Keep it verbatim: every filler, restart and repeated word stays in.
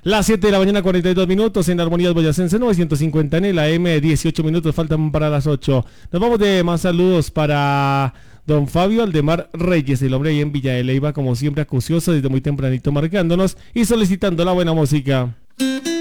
Las siete de la mañana, cuarenta y dos minutos en Armonías Boyacense novecientos cincuenta en el A M, dieciocho minutos faltan para las ocho. Nos vamos de más saludos para don Fabio Aldemar Reyes, el hombre ahí en Villa de Leyva, como siempre acucioso desde muy tempranito marcándonos y solicitando la buena música.